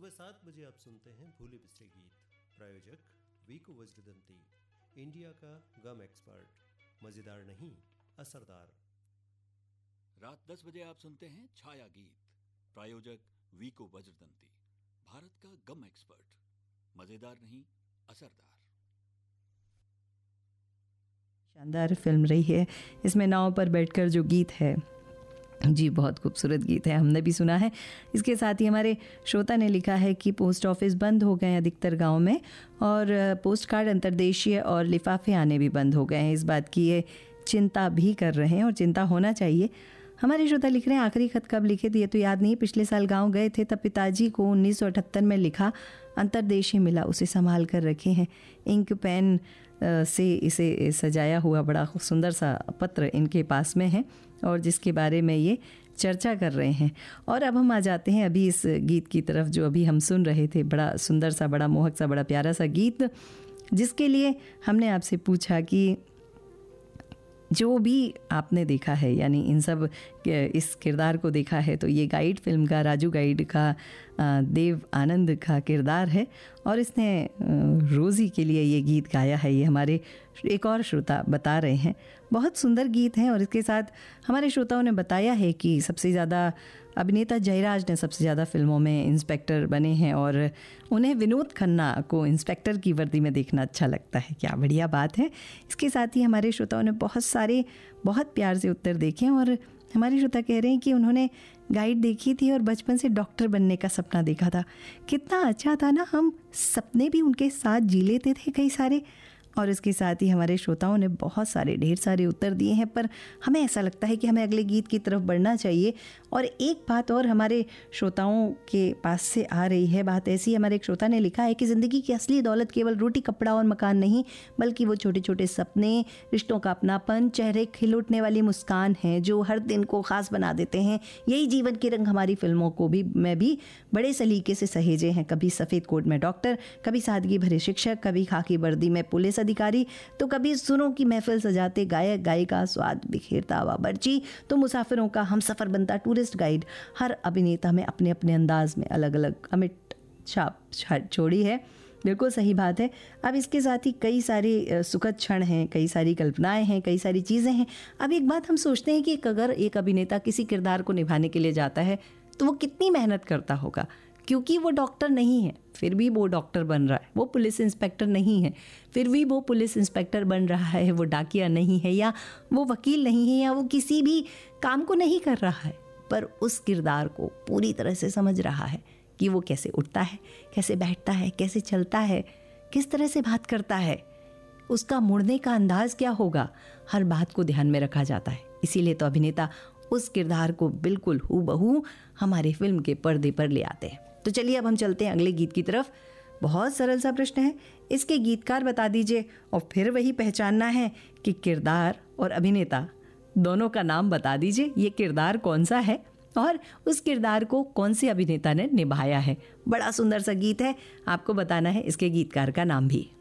सुबह 7 बजे आप सुनते हैं भूले बिसरे गीत। प्रायोजक वीको वज्रदंती, इंडिया का गम एक्सपर्ट। मजेदार नहीं, असरदार। रात 10 बजे आप सुनते हैं छाया गीत। प्रायोजक वीको वज्रदंती, भारत का गम एक्सपर्ट। मजेदार नहीं, असरदार। शानदार फिल्म रही है। इसमें नाव पर बैठकर जो गीत है जी, बहुत खूबसूरत गीत है, हमने भी सुना है। इसके साथ ही हमारे श्रोता ने लिखा है कि पोस्ट ऑफिस बंद हो गए हैं अधिकतर गांव में, और पोस्ट कार्ड अंतर्देशीय और लिफाफे आने भी बंद हो गए हैं। इस बात की ये चिंता भी कर रहे हैं और चिंता होना चाहिए। हमारे श्रोता लिख रहे हैं, आखिरी खत कब लिखे थे ये तो याद नहीं। पिछले साल गांव गए थे, तब पिताजी को 1978 में लिखा अंतर्देशीय मिला, उसे संभाल कर रखे हैं। इंक पेन से इसे सजाया हुआ बड़ा सुंदर सा पत्र इनके पास में है, और जिसके बारे में ये चर्चा कर रहे हैं। और अब हम आ जाते हैं अभी इस गीत की तरफ जो अभी हम सुन रहे थे। बड़ा सुंदर सा, बड़ा मोहक सा, बड़ा प्यारा सा गीत, जिसके लिए हमने आपसे पूछा कि जो भी आपने देखा है, यानी इन सब इस किरदार को देखा है, तो ये गाइड फिल्म का, राजू गाइड का देव आनंद का किरदार है, और इसने रोज़ी के लिए ये गीत गाया है। ये हमारे एक और श्रोता बता रहे हैं, बहुत सुंदर गीत है। और इसके साथ हमारे श्रोताओं ने बताया है कि सबसे ज़्यादा अभिनेता जयराज ने सबसे ज़्यादा फिल्मों में इंस्पेक्टर बने हैं, और उन्हें विनोद खन्ना को इंस्पेक्टर की वर्दी में देखना अच्छा लगता है। क्या बढ़िया बात है। इसके साथ ही हमारे श्रोताओं ने बहुत सारे बहुत प्यार से उत्तर देखे हैं, और हमारे श्रोता कह रहे हैं कि उन्होंने गाइड देखी थी और बचपन से डॉक्टर बनने का सपना देखा था। कितना अच्छा था ना, हम सपने भी उनके साथ जी लेते थे कई सारे। और इसके साथ ही हमारे श्रोताओं ने बहुत सारे, ढेर सारे उत्तर दिए हैं, पर हमें ऐसा लगता है कि हमें अगले गीत की तरफ बढ़ना चाहिए। और एक बात और हमारे श्रोताओं के पास से आ रही है, बात ऐसी, हमारे एक श्रोता ने लिखा है कि ज़िंदगी की असली दौलत केवल रोटी, कपड़ा और मकान नहीं, बल्कि वो छोटे छोटे सपने, रिश्तों का अपनापन, चेहरे खिल उठने वाली मुस्कान है जो हर दिन को ख़ास बना देते हैं। यही जीवन के रंग हमारी फिल्मों को भी में भी बड़े सलीके से सहेजे हैं। कभी सफ़ेद कोट में डॉक्टर, कभी सादगी भरे शिक्षक, कभी खाकी वर्दी में पुलिस अधिकारी, तो कभी सुरों की महफिल सजाते गायक गायिका, स्वाद बिखेरता बावर्ची, तो मुसाफिरों का हम सफ़र बनता टूरिस्ट गाइड। हर अभिनेता में अपने अपने अंदाज में अलग अलग अमिट छाप छोड़ी है। बिल्कुल सही बात है। अब इसके साथ ही कई सारे सुखद क्षण हैं, कई सारी कल्पनाएं हैं, कई सारी चीज़ें हैं। अब एक बात हम सोचते हैं कि अगर एक अभिनेता किसी किरदार को निभाने के लिए जाता है तो वो कितनी मेहनत करता होगा, क्योंकि वो डॉक्टर नहीं है फिर भी वो डॉक्टर बन रहा है, वो पुलिस इंस्पेक्टर नहीं है फिर भी वो पुलिस इंस्पेक्टर बन रहा है, वो डाकिया नहीं है, या वो वकील नहीं है, या वो किसी भी काम को नहीं कर रहा है, पर उस किरदार को पूरी तरह से समझ रहा है कि वो कैसे उठता है, कैसे बैठता है, कैसे चलता है, किस तरह से बात करता है, उसका मुड़ने का अंदाज क्या होगा, हर बात को ध्यान में रखा जाता है। इसीलिए तो अभिनेता उस किरदार को बिल्कुल हूबहू हमारे फिल्म के पर्दे पर ले आते हैं। तो चलिए अब हम चलते हैं अगले गीत की तरफ। बहुत सरल सा प्रश्न है, इसके गीतकार बता दीजिए, और फिर वही पहचानना है कि किरदार और अभिनेता दोनों का नाम बता दीजिए। ये किरदार कौन सा है और उस किरदार को कौन से अभिनेता ने निभाया है। बड़ा सुंदर सा गीत है, आपको बताना है इसके गीतकार का नाम भी।